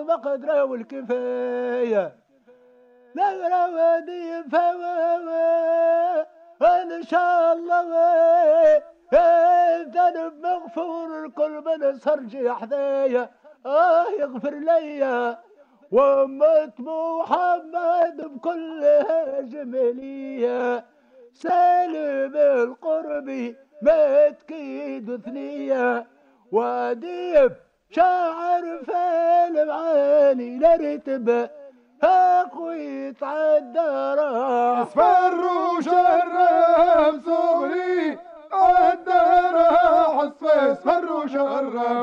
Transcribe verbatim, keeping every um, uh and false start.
بقدره والكفاية لا ودي فوا ان شاء الله الذنب مغفور الكل من صرجي حذايا اه يغفر ليا وأمة محمد بكلها جمالية سالم القربي ما تكيد ثنية واديب شاعر فال معاني لرتب اخوي تعدى راح اصفر وشرم صغري عدى راح اصفر وشرم